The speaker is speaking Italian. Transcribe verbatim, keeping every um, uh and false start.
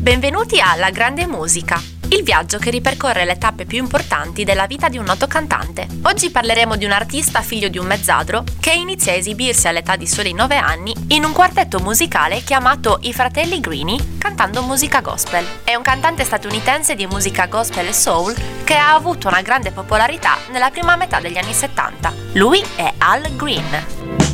Benvenuti a La Grande Musica, il viaggio che ripercorre le tappe più importanti della vita di un noto cantante. Oggi parleremo di un artista figlio di un mezzadro che inizia a esibirsi all'età di soli nove anni in un quartetto musicale chiamato I Fratelli Greene, cantando musica gospel. È un cantante statunitense di musica gospel e soul che ha avuto una grande popolarità nella prima metà degli anni settanta. Lui è Al Green.